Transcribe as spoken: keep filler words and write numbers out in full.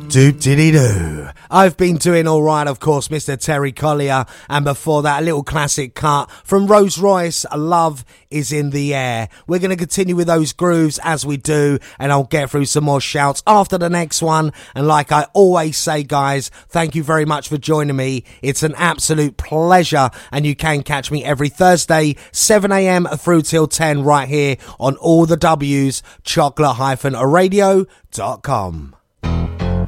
Doop-diddy-doo. I've been doing all right, of course, Mister Terry Collier, and before that, a little classic cut from Rose Royce, Love is in the Air. We're going to continue with those grooves as we do, and I'll get through some more shouts after the next one. And like I always say, guys, thank you very much for joining me. It's an absolute pleasure, and you can catch me every Thursday, seven a.m. through till ten, right here on all the W's, chocolate dash radio dot com.